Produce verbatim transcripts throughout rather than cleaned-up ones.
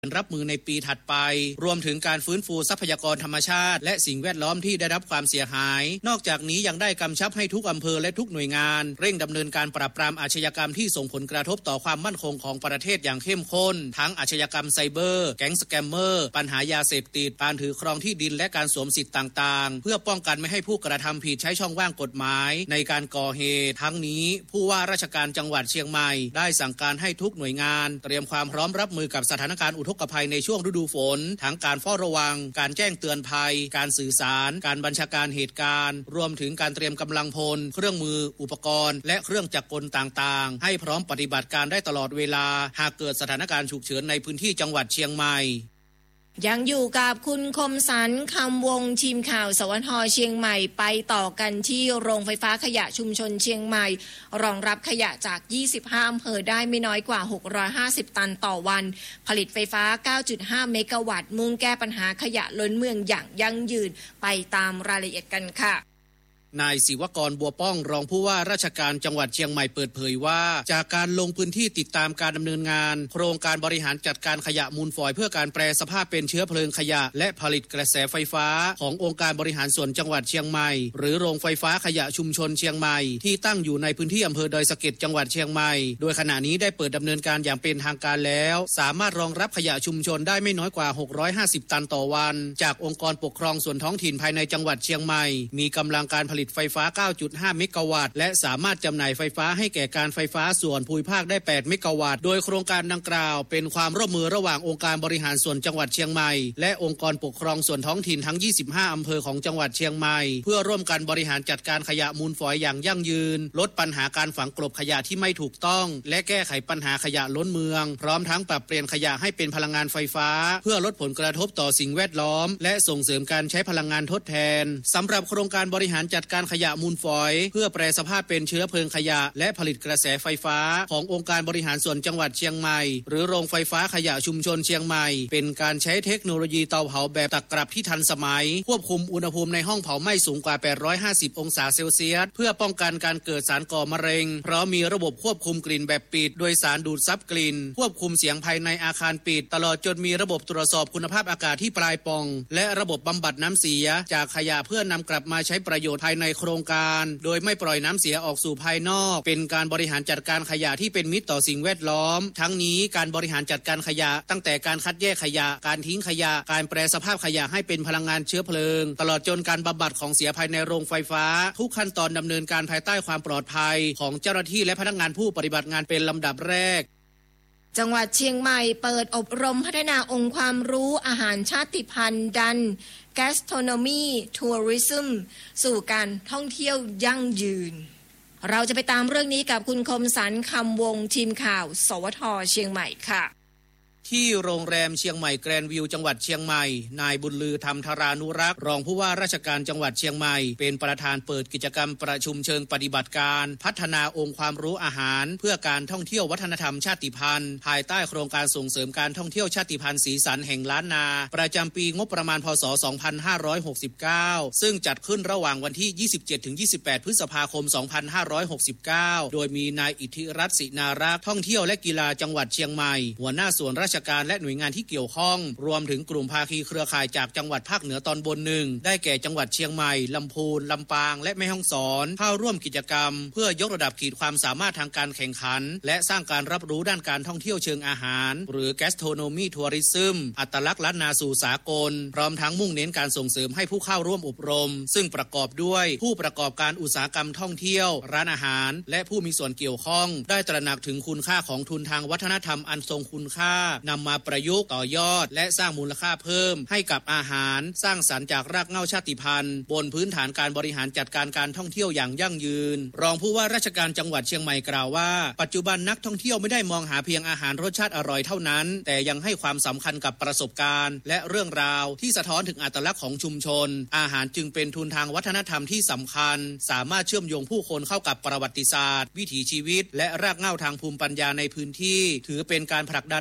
รับมือในปีถัดไปรวมถึงการฟื้นฟูทรัพยากรธรรมชาติและสิ่งแวดล้อมที่ได้รับความเสียหายนอกจากนี้ยังได้กำชับให้ทุกอำเภอและทุกหน่วยงานเร่งดำเนินการปราบปรามอาชญากรรมที่ส่งผลกระทบต่อความมั่นคงของประเทศอย่างเข้มข้นทั้งอาชญากรรมไซเบอร์แก๊งสแกมเมอร์ปัญหายาเสพติดการถือครองที่ดินและการสวมสิทธิ์ต่างๆเพื่อป้องกันไม่ให้ผู้กระทำผิดใช้ช่องว่างกฎหมายในการก่อเหตุทั้งนี้ผู้ว่าราชการจังหวัดเชียงใหม่ได้สั่งการให้ทุกหน่วยงานเตรียมความพร้อมรับมือกับสถานการณ์อุทกภัยในช่วงฤดูฝนทั้งการเฝ้าระวังการแจ้งเตือนภัยการสื่อสารการบัญชาการเหตุการณ์รวมถึงการเตรียมกำลังพลเครื่องมืออุปกรณ์และเครื่องจักรกลต่างๆให้พร้อมปฏิบัติการได้ตลอดเวลาหากเกิดสถานการณ์ฉุกเฉินในพื้นที่จังหวัดเชียงใหม่ยังอยู่กับคุณคมสันต์คำวงทีมข่าวสวทเชียงใหม่ไปต่อกันที่โรงไฟฟ้าขยะชุมชนเชียงใหม่รองรับขยะจากยี่สิบห้าอำเภอได้ไม่น้อยกว่าหกร้อยห้าสิบตันต่อวันผลิตไฟฟ้า เก้าจุดห้า เมกะวัตต์มุ่งแก้ปัญหาขยะล้นเมืองอย่างยั่งยืนไปตามรายละเอียดกันค่ะนายศิวกรบัวป้องรองผู้ว่าราชการจังหวัดเชียงใหม่เปิดเผยว่าจากการลงพื้นที่ติดตามการดำเนินงานโครงการบริหารจัดการขยะมูลฝอยเพื่อการแปรสภาพเป็นเชื้อเพลิงขยะและผลิตกระแสไฟฟ้าขององค์การบริหารส่วนจังหวัดเชียงใหม่หรือโรงไฟฟ้าขยะชุมชนเชียงใหม่ที่ตั้งอยู่ในพื้นที่อำเภอดอยสะเก็ดจังหวัดเชียงใหม่โดยขณะนี้ได้เปิดดำเนินการอย่างเป็นทางการแล้วสามารถรองรับขยะชุมชนได้ไม่น้อยกว่าหกร้อยห้าสิบตันต่อวันจากองค์กรปกครองส่วนท้องถิ่นภายในจังหวัดเชียงใหม่มีกำลังการผลิตไฟฟ้าเก้าจุดห้า เมกะวัตต์และสามารถจำหน่ายไฟฟ้าให้แก่การไฟฟ้าส่วนภูมิภาคได้แปดเมกะวัตต์โดยโครงการดังกล่าวเป็นความร่วมมือระหว่างองค์การบริหารส่วนจังหวัดเชียงใหม่และองค์กรปกครองส่วนท้องถิ่นทั้งยี่สิบห้าอำเภอของจังหวัดเชียงใหม่เพื่อร่วมกันบริหารจัดการขยะมูลฝอยอย่างยั่งยืนลดปัญหาการฝังกลบขยะที่ไม่ถูกต้องและแก้ไขปัญหาขยะล้นเมืองพร้อมทั้งปรับเปลี่ยนขยะให้เป็นพลังงานไฟฟ้าเพื่อลดผลกระทบต่อสิ่งแวดล้อมและส่งเสริมการใช้พลังงานทดแทนสำหรับโครงการบริหารจัดการขยะมูลฝอยเพื่อแปรสภาพเป็นเชื้อเพลิงขยะและผลิตกระแสไฟฟ้าขององค์การบริหารส่วนจังหวัดเชียงใหม่หรือโรงไฟฟ้าขยะชุมชนเชียงใหม่เป็นการใช้เทคโนโลยีเตาเผาแบบตะกรับที่ทันสมัยควบคุมอุณหภูมิในห้องเผาไม่สูงกว่าแปดร้อยห้าสิบองศาเซลเซียสเพื่อป้องกันการเกิดสารก่อมะเร็งเพราะมีระบบควบคุมกลิ่นแบบปิดโดยสารดูดซับกลิ่นควบคุมเสียงภายในอาคารปิดตลอดจนมีระบบตรวจสอบคุณภาพอากาศที่ปลายปล่องและระบบบำบัดน้ำเสียจากขยะเพื่อนำกลับมาใช้ประโยชน์ภายในโครงการโดยไม่ปล่อยน้ำเสียออกสู่ภายนอกเป็นการบริหารจัดการขยะที่เป็นมิตรต่อสิ่งแวดล้อมทั้งนี้การบริหารจัดการขยะตั้งแต่การคัดแยกขยะการทิ้งขยะการแปรสภาพขยะให้เป็นพลังงานเชื้อเพลิงตลอดจนการบำบัดของเสียภายในโรงไฟฟ้าทุกขั้นตอนดำเนินการภายใต้ความปลอดภัยของเจ้าหน้าที่และพนักงานผู้ปฏิบัติงานเป็นลำดับแรกจังหวัดเชียงใหม่เปิดอบรมพัฒนาองค์ความรู้อาหารชาติพันธุ์ดัน Gastronomy Tourism สู่การท่องเที่ยวยั่งยืนเราจะไปตามเรื่องนี้กับคุณคมสันต์คำวงทีมข่าวสวทเชียงใหม่ค่ะที่โรงแรมเชียงใหม่แกรนด์วิวจังหวัดเชียงใหม่นายบุญลือธรรมธารานุรักษ์รองผู้ว่าราชการจังหวัดเชียงใหม่เป็นประธานเปิดกิจกรรมประชุมเชิงปฏิบัติการพัฒนาองค์ความรู้อาหารเพื่อการท่องเที่ยววัฒนธรรมชาติพันธุ์ภายใต้โครงการส่งเสริมการท่องเที่ยวชาติพันธุ์สีสันแห่งล้านนาประจำปีงบประมาณพ.ศ. สองพันห้าร้อยหกสิบเก้าซึ่งจัดขึ้นระหว่างวันที่ ยี่สิบเจ็ดถึงยี่สิบแปด พฤษภาคม สองพันห้าร้อยหกสิบเก้าโดยมีนายอิทธิรัตน์ศินารักษ์ท่องเที่ยวและกีฬาจังหวัดเชียงใหม่หัวหน้าส่วนราชการและหน่วยงานที่เกี่ยวข้องรวมถึงกลุ่มภาคีเครือข่ายจากจังหวัดภาคเหนือตอนบนหนึ่งได้แก่จังหวัดเชียงใหม่ลำพูนลำปางและแม่ฮ่องสอนเข้าร่วมกิจกรรมเพื่อยกระดับขีดความสามารถทางการแข่งขันและสร้างการรับรู้ด้านการท่องเที่ยวเชิงอาหารหรือ Gastronomy Tourism อัตลักษณ์ล้านนาสู่สากลพร้อมทั้งมุ่งเน้นการส่งเสริมให้ผู้เข้าร่วมอบรมซึ่งประกอบด้วยผู้ประกอบการอุตสาหกรรมท่องเที่ยวร้านอาหารและผู้มีส่วนเกี่ยวข้องได้ตระหนักถึงคุณค่าของทุนทางวัฒนธรรมอันทรงคุณค่านำมาประยุกต์ต่อยอดและสร้างมูลค่าเพิ่มให้กับอาหารสร้างสรรค์จากรากเหง้าชาติพันธุ์บนพื้นฐานการบริหารจัดการการท่องเที่ยวอย่างยั่งยืนรองผู้ว่าราชการจังหวัดเชียงใหม่กล่าวว่าปัจจุบันนักท่องเที่ยวไม่ได้มองหาเพียงอาหารรสชาติอร่อยเท่านั้นแต่ยังให้ความสำคัญกับประสบการณ์และเรื่องราวที่สะท้อนถึงอัตลักษณ์ของชุมชนอาหารจึงเป็นทุนทางวัฒนธรรมที่สำคัญสามารถเชื่อมโยงผู้คนเข้ากับประวัติศาสตร์วิถีชีวิตและรากเหง้าทางภูมิปัญญาในพื้นที่ถือเป็นการผลักดันอาหาร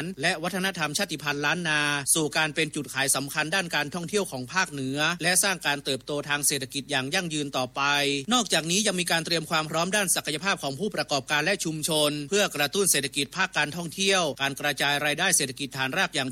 ารและวัฒนธรรมชาติพันธุ์ล้านนาสู่การเป็นจุดขายสำคัญด้านการท่องเที่ยวของภาคเหนือและสร้างการเติบโตทางเศรษฐกิจอย่างยั่งยืนต่อไปนอกจากนี้ยังมีการเตรียมความพร้อมด้านศักยภาพของผู้ประกอบการและชุมชนเพื่อกระตุ้นเศรษฐกิจภาคการท่องเที่ยวการกระจายรายได้เศรษฐกิจฐานรากอย่าง